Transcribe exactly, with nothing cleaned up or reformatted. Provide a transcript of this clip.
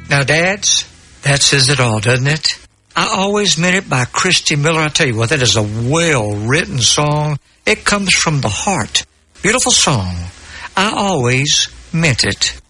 Now, dads, that says it all, doesn't it? I Always Meant It by Christy Miller. I tell you what, that is a well-written song. It comes from the heart. Beautiful song. I Always Meant It.